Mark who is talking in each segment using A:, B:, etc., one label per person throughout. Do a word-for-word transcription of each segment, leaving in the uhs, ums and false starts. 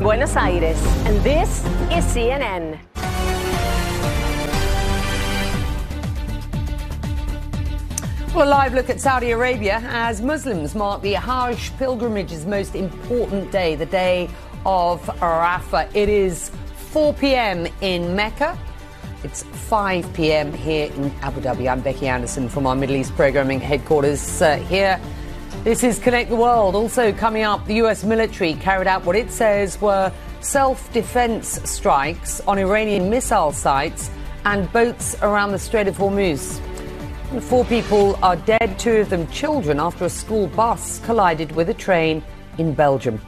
A: Buenos Aires, and this is C N N. Well, a live look at Saudi Arabia as Muslims mark the Hajj pilgrimage's most important day, the day of Arafah. It is four p.m. in Mecca. It's five p.m. here in Abu Dhabi. I'm Becky Anderson from our Middle East programming headquarters uh, here. This is Connect the World. Also coming up, the U S military carried out what it says were self-defense strikes on Iranian missile sites and boats around the Strait of Hormuz. Four people are dead, two of them children, after a school bus collided with a train in Belgium.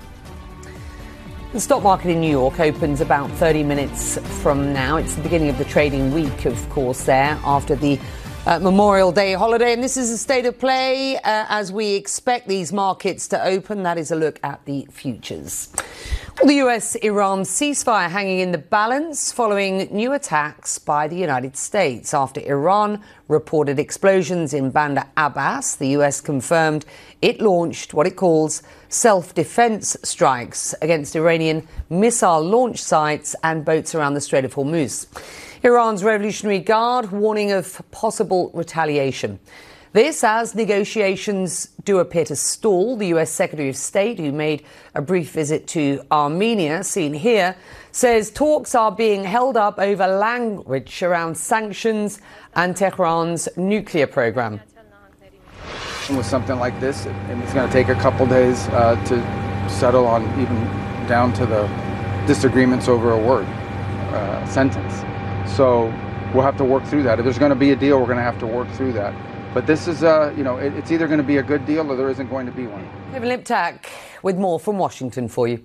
A: The stock market in New York opens about thirty minutes from now. It's the beginning of the trading week, of course, there after the uh, Memorial Day holiday. And this is a state of play uh, as we expect these markets to open. That is a look at the futures. Well, the U S-Iran ceasefire hanging in the balance following new attacks by the United States. After Iran reported explosions in Bandar Abbas, the U S confirmed it launched what it calls self-defense strikes against Iranian missile launch sites and boats around the Strait of Hormuz. Iran's Revolutionary Guard warning of possible retaliation. This as negotiations do appear to stall. The U S Secretary of State, who made a brief visit to Armenia, seen here, says talks are being held up over language around sanctions and Tehran's nuclear program.
B: With something like this, and it's going to take a couple days uh, to settle on, even down to the disagreements over a word, uh, sentence. So we'll have to work through that. If there's going to be a deal, we're going to have to work through that. But this is, uh, you know, it, it's either going to be a good deal or there isn't going to be one.
A: Kevin Liptak with more from Washington for you.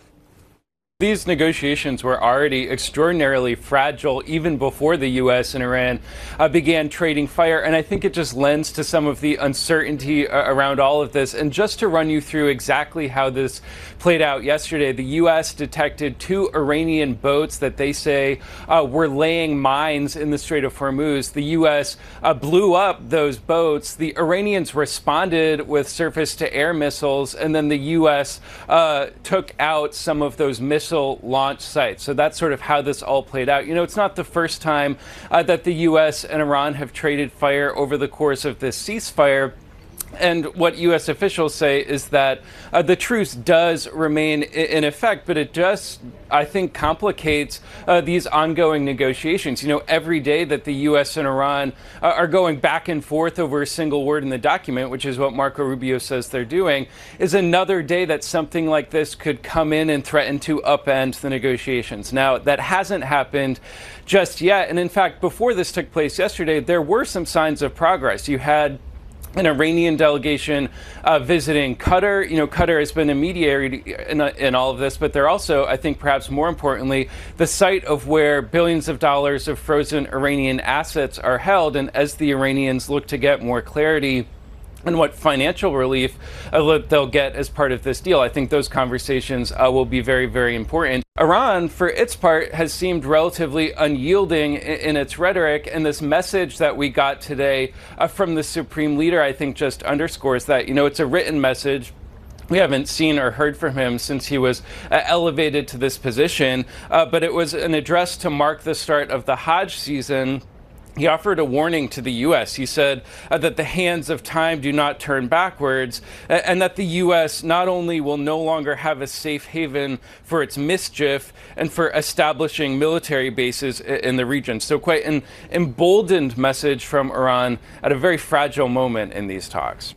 C: These negotiations were already extraordinarily fragile even before the U S and Iran uh, began trading fire. And I think it just lends to some of the uncertainty uh, around all of this. And just to run you through exactly how this played out yesterday, the U S detected two Iranian boats that they say uh, were laying mines in the Strait of Hormuz. The U S uh, blew up those boats. The Iranians responded with surface-to-air missiles, and then the U S uh, took out some of those missiles launch sites. So that's sort of how this all played out. You know, it's not the first time uh, that the U S and Iran have traded fire over the course of this ceasefire. And what U S officials say is that uh, the truce does remain in effect, but it just, I think, complicates uh, these ongoing negotiations. You know, every day that the U S and Iran uh, are going back and forth over a single word in the document, which is what Marco Rubio says they're doing, is another day that something like this could come in and threaten to upend the negotiations. Now, that hasn't happened just yet. And in fact, before this took place yesterday, there were some signs of progress. You had an Iranian delegation uh, visiting Qatar. You know, Qatar has been a mediator in, in all of this, but they're also, I think, perhaps more importantly, the site of where billions of dollars of frozen Iranian assets are held. And as the Iranians look to get more clarity and what financial relief uh, they'll get as part of this deal, I think those conversations uh, will be very, very important. Iran, for its part, has seemed relatively unyielding in, in its rhetoric, and this message that we got today uh, from the Supreme Leader, I think, just underscores that. You know, it's a written message. We haven't seen or heard from him since he was uh, elevated to this position, uh, but it was an address to mark the start of the Hajj season. He offered a warning to the U S. He said uh, that the hands of time do not turn backwards, uh, and that the U S not only will no longer have a safe haven for its mischief and for establishing military bases in the region. So quite an emboldened message from Iran at a very fragile moment in these talks.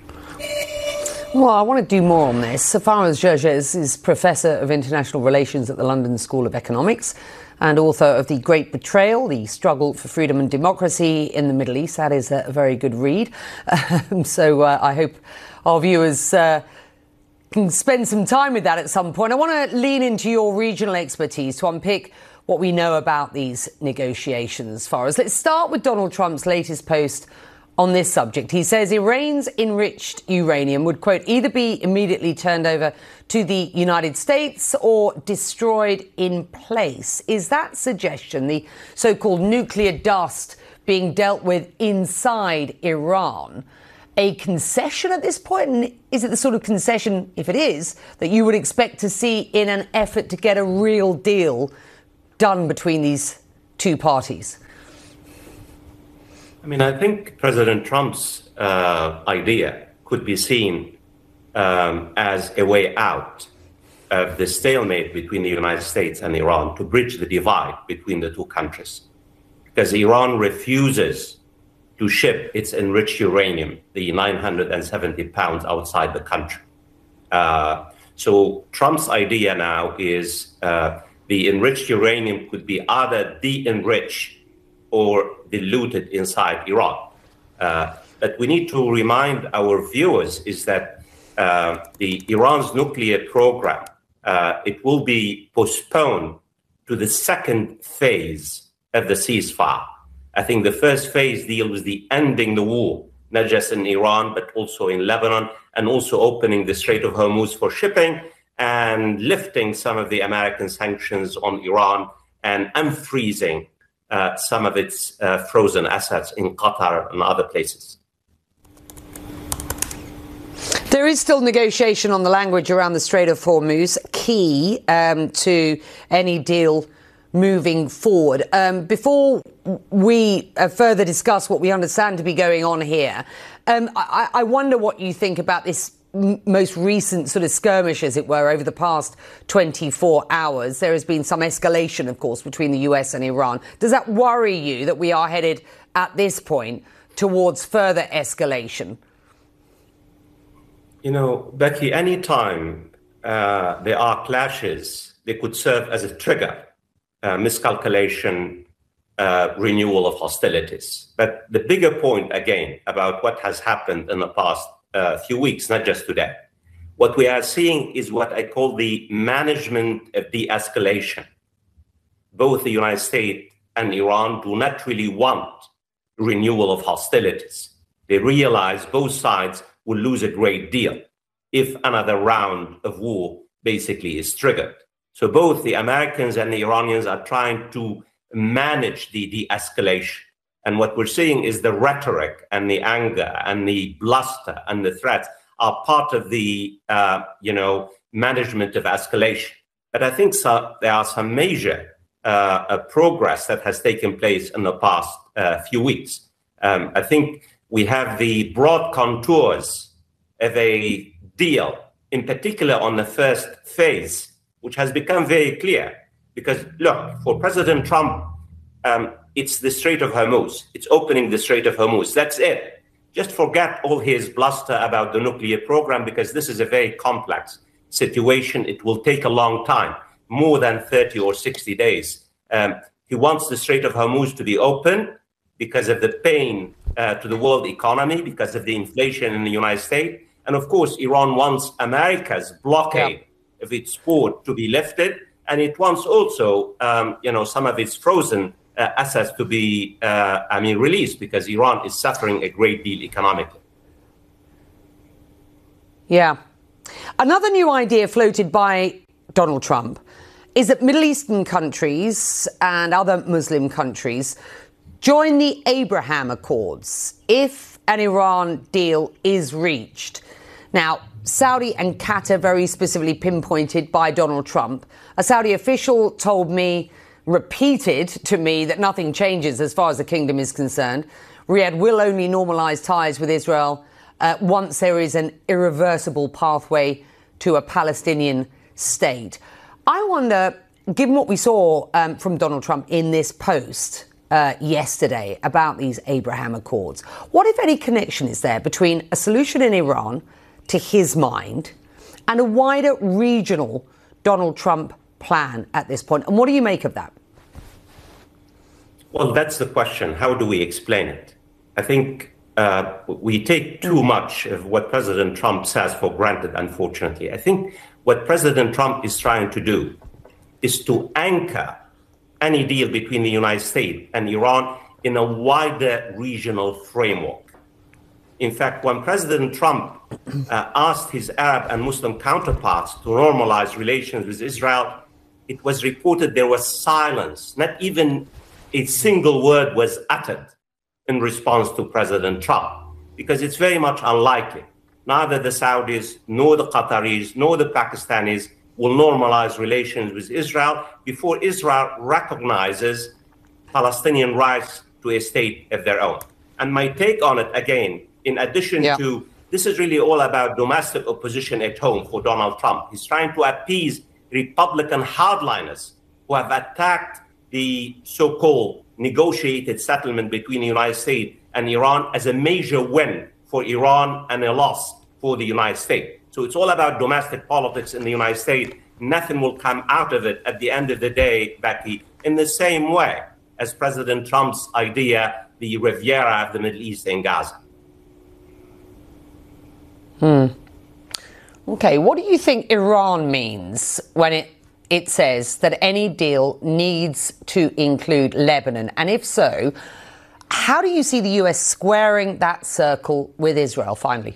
A: Well, I want to do more on this. Safaraz Gerges is Professor of International Relations at the London School of Economics and author of The Great Betrayal, The Struggle for Freedom and Democracy in the Middle East. That is a very good read. Um, so uh, I hope our viewers uh, can spend some time with that at some point. I want to lean into your regional expertise to unpick what we know about these negotiations. Faraz, let's start with Donald Trump's latest post on this subject. He says Iran's enriched uranium would, quote, either be immediately turned over to the United States or destroyed in place. Is that suggestion, the so-called nuclear dust being dealt with inside Iran, a concession at this point? And is it the sort of concession, if it is, that you would expect to see in an effort to get a real deal done between these two parties?
D: I mean, I think President Trump's uh, idea could be seen um, as a way out of the stalemate between the United States and Iran, to bridge the divide between the two countries. Because Iran refuses to ship its enriched uranium, the nine hundred seventy pounds, outside the country. Uh, so Trump's idea now is uh, the enriched uranium could be either de-enriched or diluted inside Iran. Uh, but we need to remind our viewers is that uh, the Iran's nuclear program, uh, it will be postponed to the second phase of the ceasefire. I think the first phase deals with the ending the war, not just in Iran, but also in Lebanon, and also opening the Strait of Hormuz for shipping and lifting some of the American sanctions on Iran and unfreezing uh, some of its uh, frozen assets in Qatar and other places.
A: There is still negotiation on the language around the Strait of Hormuz, key um, to any deal moving forward. Um, before we uh, further discuss what we understand to be going on here, um, I, I wonder what you think about this m- most recent sort of skirmish, as it were, over the past twenty-four hours. There has been some escalation, of course, between the U S and Iran. Does that worry you that we are headed at this point towards further escalation?
D: You know, Becky, any time uh, there are clashes, they could serve as a trigger. Uh, miscalculation, uh, renewal of hostilities. But the bigger point, again, about what has happened in the past uh, few weeks, not just today, what we are seeing is what I call the management of de-escalation. Both the United States and Iran do not really want renewal of hostilities. They realize both sides will lose a great deal if another round of war basically is triggered. So both the Americans and the Iranians are trying to manage the de-escalation. And what we're seeing is the rhetoric and the anger and the bluster and the threats are part of the, uh, you know, management of escalation. But I think so, there are some major uh, uh, progress that has taken place in the past uh, few weeks. Um, I think we have the broad contours of a deal, in particular on the first phase, which has become very clear. Because, look, for President Trump, um, it's the Strait of Hormuz. It's opening the Strait of Hormuz. That's it. Just forget all his bluster about the nuclear program, because this is a very complex situation. It will take a long time, more than thirty or sixty days. Um, he wants the Strait of Hormuz to be open because of the pain uh, to the world economy, because of the inflation in the United States. And of course, Iran wants America's blockade yeah. of its port to be lifted. And it wants also, um, you know, some of its frozen uh, assets to be, uh, I mean, released, because Iran is suffering a great deal economically.
A: Yeah. Another new idea floated by Donald Trump is that Middle Eastern countries and other Muslim countries join the Abraham Accords if an Iran deal is reached. Now, Saudi and Qatar very specifically pinpointed by Donald Trump. A Saudi official told me, repeated to me, that nothing changes as far as the kingdom is concerned. Riyadh will only normalise ties with Israel uh, once there is an irreversible pathway to a Palestinian state. I wonder, given what we saw um, from Donald Trump in this post uh, yesterday about these Abraham Accords, what, if any, connection is there between a solution in Iran, to his mind, and a wider regional Donald Trump plan at this point? And what do you make of that?
D: Well, that's the question. How do we explain it? I think uh, we take too much of what President Trump says for granted, unfortunately. I think what President Trump is trying to do is to anchor any deal between the United States and Iran in a wider regional framework. In fact, when President Trump uh, asked his Arab and Muslim counterparts to normalize relations with Israel, it was reported there was silence. Not even a single word was uttered in response to President Trump, because it's very much unlikely. Neither the Saudis, nor the Qataris, nor the Pakistanis will normalize relations with Israel before Israel recognizes Palestinian rights to a state of their own. And my take on it, again, in addition yeah. to, this is really all about domestic opposition at home for Donald Trump. He's trying to appease Republican hardliners who have attacked the so-called negotiated settlement between the United States and Iran as a major win for Iran and a loss for the United States. So it's all about domestic politics in the United States. Nothing will come out of it at the end of the day, Becky, in the same way as President Trump's idea, the Riviera of the Middle East in Gaza.
A: Hmm. Okay, what do you think Iran means when it, it says that any deal needs to include Lebanon? And if so, how do you see the U S squaring that circle with Israel finally?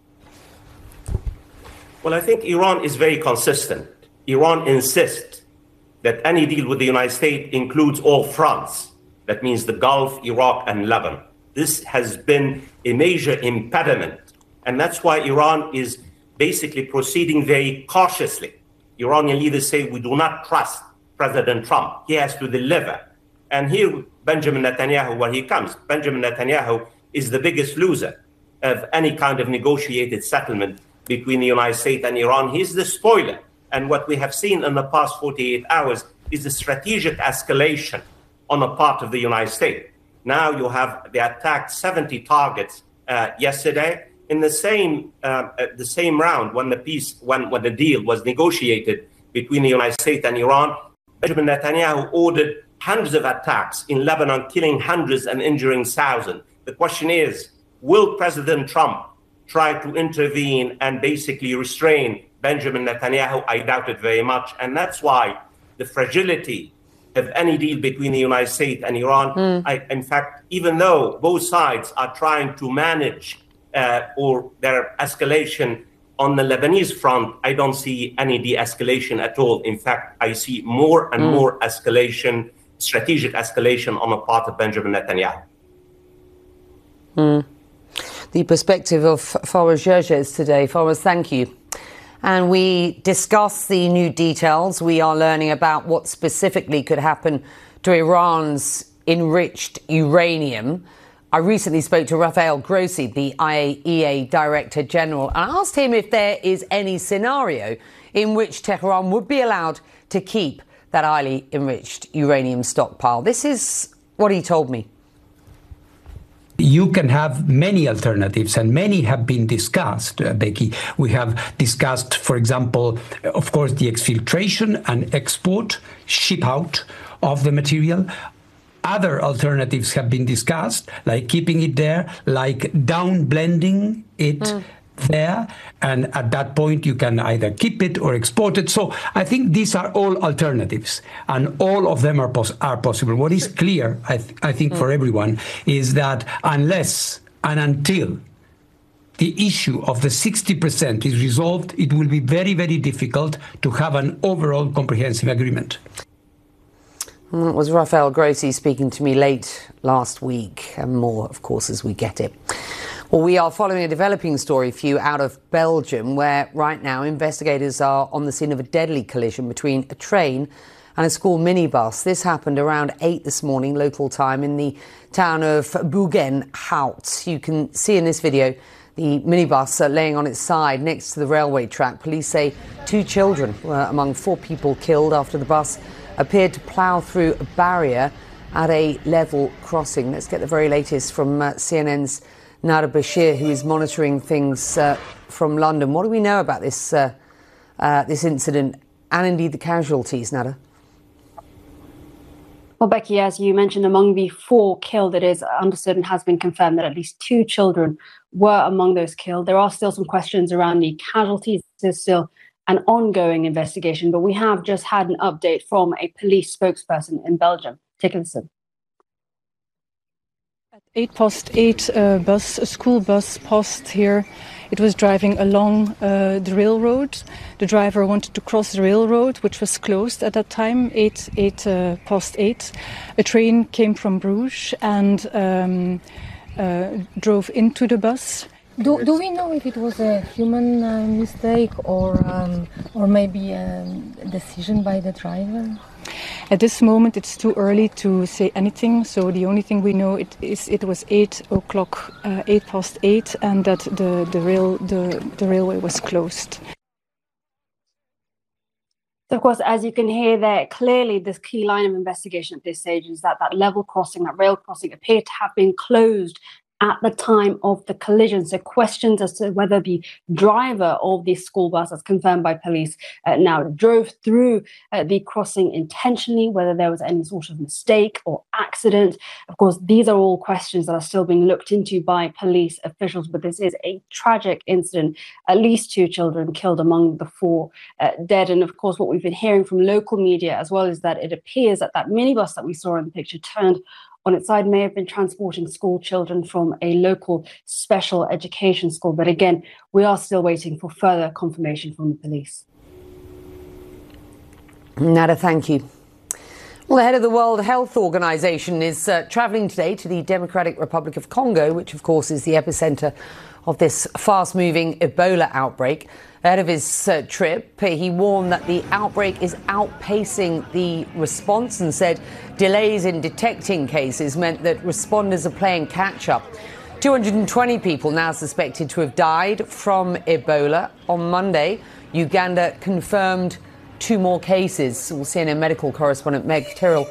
D: Well, I think Iran is very consistent. Iran insists that any deal with the United States includes all fronts. That means the Gulf, Iraq, and Lebanon. This has been a major impediment. And that's why Iran is basically proceeding very cautiously. Iranian leaders say, we do not trust President Trump. He has to deliver. And here, Benjamin Netanyahu, where he comes, Benjamin Netanyahu is the biggest loser of any kind of negotiated settlement between the United States and Iran. He's the spoiler. And what we have seen in the past forty-eight hours is a strategic escalation on the part of the United States. Now you have, they attacked seventy targets uh, yesterday. In the same uh, the same round, when the peace, when, when the deal was negotiated between the United States and Iran, Benjamin Netanyahu ordered hundreds of attacks in Lebanon, killing hundreds and injuring thousands. The question is, will President Trump try to intervene and basically restrain Benjamin Netanyahu? I doubt it very much. And that's why the fragility of any deal between the United States and Iran, mm. I, in fact, even though both sides are trying to manage uh, or their escalation on the Lebanese front, I don't see any de-escalation at all. In fact, I see more and mm. more escalation, strategic escalation on the part of Benjamin Netanyahu.
A: Mm. The perspective of Fawaz Gerges today. Fawaz, thank you. And we discuss the new details. We are learning about what specifically could happen to Iran's enriched uranium. I recently spoke to Rafael Grossi, the I A E A Director General, and I asked him if there is any scenario in which Tehran would be allowed to keep that highly enriched uranium stockpile. This is what he told me.
E: You can have many alternatives, and many have been discussed, uh, Becky. We have discussed, for example, of course, the exfiltration and export, ship out of the material. Other alternatives have been discussed, like keeping it there, like down blending it mm. there, and at that point you can either keep it or export it. So I think these are all alternatives, and all of them are pos- are possible. What is clear, I, th- I think, mm. for everyone is that unless and until the issue of the sixty percent is resolved, it will be very, very difficult to have an overall comprehensive agreement.
A: Well, that was Rafael Grossi speaking to me late last week, and more, of course, as we get it. Well, we are following a developing story for you out of Belgium, where right now investigators are on the scene of a deadly collision between a train and a school minibus. This happened around eight this morning, local time, in the town of Bugenhout. You can see in this video the minibus uh, laying on its side next to the railway track. Police say two children were among four people killed after the bus appeared to plough through a barrier at a level crossing. Let's get the very latest from uh, C N N's Nada Bashir, who is monitoring things uh, from London. What do we know about this uh, uh, this incident and indeed the casualties, Nada?
F: Well, Becky, as you mentioned, among the four killed, it is understood and has been confirmed that at least two children were among those killed. There are still some questions around the casualties. There's still an ongoing investigation, but we have just had an update from a police spokesperson in Belgium. Take a listen.
G: At eight past eight, uh, bus, a school bus passed here. It was driving along uh, the railroad. The driver wanted to cross the railroad, which was closed at that time, eight, eight uh, past eight. A train came from Bruges and um, uh, drove into the bus.
H: Do, do we know if it was a human uh, mistake or um, or maybe a decision by the driver?
G: At this moment, it's too early to say anything. So the only thing we know it is it was eight o'clock, uh, eight past eight, and that the the rail the the railway was closed.
F: So, of course, as you can hear there, clearly this key line of investigation at this stage is that that level crossing, that rail crossing, appeared to have been closed at the time of the collision. So questions as to whether the driver of the school bus, as confirmed by police, uh, now drove through uh, the crossing intentionally, whether there was any sort of mistake or accident. Of course, these are all questions that are still being looked into by police officials, but this is a tragic incident. At least two children killed among the four uh, dead. And of course, what we've been hearing from local media as well is that it appears that that minibus that we saw in the picture turned on its side may have been transporting school children from a local special education school. But again, we are still waiting for further confirmation from the police.
A: Nada, thank you. Well, the head of the World Health Organization is uh, traveling today to the Democratic Republic of Congo, which of course is the epicenter of this fast-moving Ebola outbreak. Ahead of his uh, trip, he warned that the outbreak is outpacing the response and said delays in detecting cases meant that responders are playing catch-up. two hundred twenty people now suspected to have died from Ebola. On Monday, Uganda confirmed two more cases. Well, C N N medical correspondent Meg Tyrrell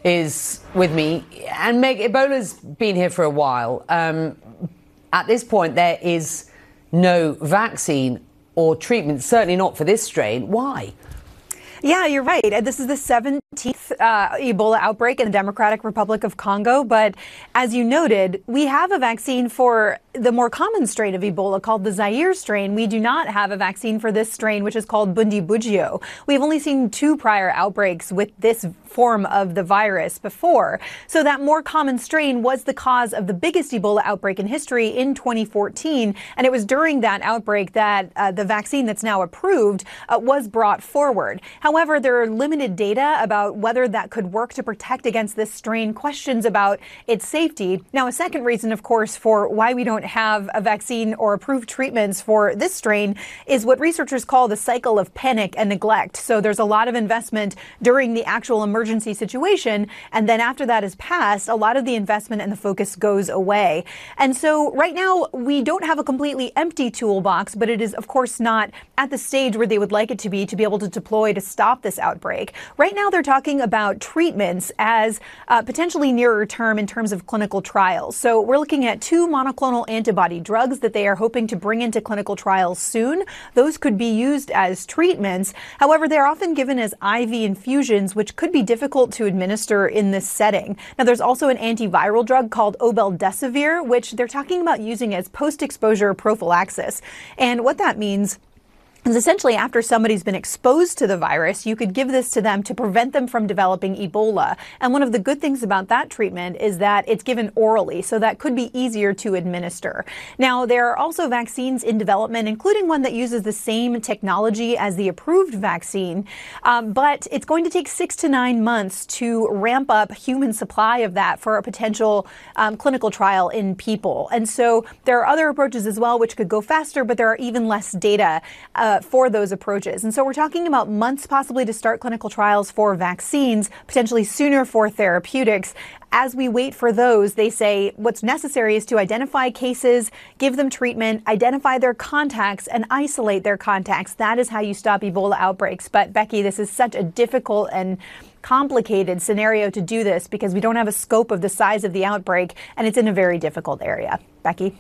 A: is with me. And Meg, Ebola's been here for a while. Um, at this point, there is no vaccine or treatment, certainly not for this strain. Why?
I: Yeah, you're right. This is the seventeenth uh, Ebola outbreak in the Democratic Republic of Congo. But as you noted, we have a vaccine for the more common strain of Ebola called the Zaire strain. We do not have a vaccine for this strain, which is called Bundibugyo. We've only seen two prior outbreaks with this form of the virus before. So that more common strain was the cause of the biggest Ebola outbreak in history in twenty fourteen. And it was during that outbreak that uh, the vaccine that's now approved uh, was brought forward. However, there are limited data about whether that could work to protect against this strain, questions about its safety. Now, a second reason, of course, for why we don't have a vaccine or approved treatments for this strain is what researchers call the cycle of panic and neglect. So there's a lot of investment during the actual emergency situation, and then after that is passed, a lot of the investment and the focus goes away. And so right now, we don't have a completely empty toolbox, but it is, of course, not at the stage where they would like it to be to be able to deploy to stop this outbreak. Right now, they're talking about treatments as uh, potentially nearer term in terms of clinical trials. So we're looking at two monoclonal antibody drugs that they are hoping to bring into clinical trials soon. Those could be used as treatments. However, they're often given as I V infusions, which could be difficult to administer in this setting. Now, there's also an antiviral drug called obeldesivir, which they're talking about using as post-exposure prophylaxis. And what that means is essentially after somebody's been exposed to the virus, you could give this to them to prevent them from developing Ebola. And one of the good things about that treatment is that it's given orally, so that could be easier to administer. Now, there are also vaccines in development, including one that uses the same technology as the approved vaccine, um, but it's going to take six to nine months to ramp up human supply of that for a potential um, clinical trial in people. And so there are other approaches as well, which could go faster, but there are even less data uh, for those approaches. And so we're talking about months possibly to start clinical trials for vaccines, potentially sooner for therapeutics. As we wait for those, they say what's necessary is to identify cases, give them treatment, identify their contacts, and isolate their contacts. That is how you stop Ebola outbreaks. But Becky, this is such a difficult and complicated scenario to do this because we don't have a scope of the size of the outbreak, and it's in a very difficult area. Becky?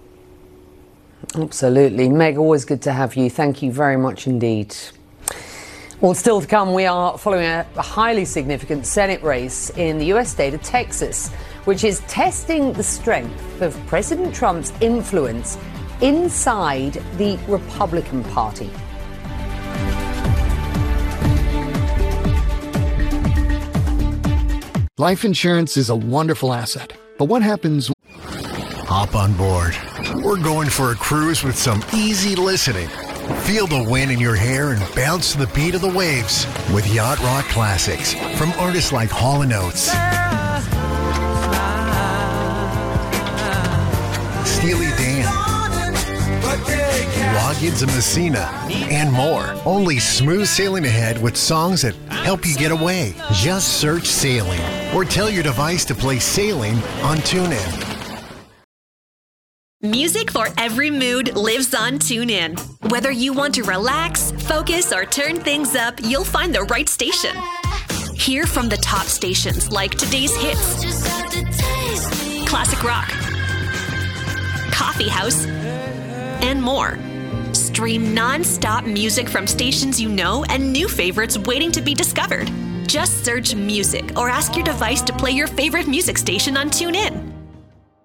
A: Absolutely. Meg, always good to have you. Thank you very much indeed. Well, still to come, we are following a, a highly significant Senate race in the U S state of Texas, which is testing the strength of President Trump's influence inside the Republican Party.
J: Life insurance is a wonderful asset, but what happens?
K: Hop on board. We're going for a cruise with some easy listening. Feel the wind in your hair and bounce to the beat of the waves with Yacht Rock Classics from artists like Hall and Oates. Steely Dan, Loggins and Messina, and more. Only smooth sailing ahead with songs that help you get away. Just search Sailing or tell your device to play Sailing on TuneIn.
L: Music for every mood lives on TuneIn. Whether you want to relax, focus, or turn things up, you'll find the right station. Hear from the top stations like Today's Hits, Classic Rock, Coffee House, and more. Stream non-stop music from stations you know and new favorites waiting to be discovered. Just search music or ask your device to play your favorite music station on TuneIn.